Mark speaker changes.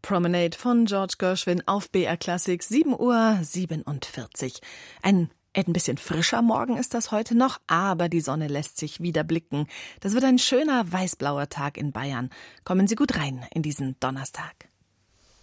Speaker 1: Promenade von George Gershwin auf BR Classic, 7:47 Uhr. Ein bisschen frischer Morgen ist das heute noch, aber die Sonne lässt sich wieder blicken. Das wird ein schöner weißblauer Tag in Bayern. Kommen Sie gut rein in diesen Donnerstag.